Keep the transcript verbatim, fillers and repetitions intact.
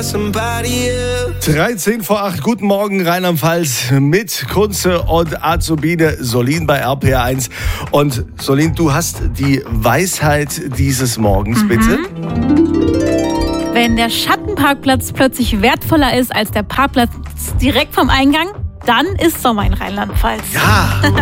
dreizehn vor acht, guten Morgen Rheinland-Pfalz mit Kunze und Azubine Solin bei R P R eins. Und Solin, du hast die Weisheit dieses Morgens, mhm. bitte. Wenn der Schattenparkplatz plötzlich wertvoller ist als der Parkplatz direkt vom Eingang, dann ist Sommer in Rheinland-Pfalz. Ja.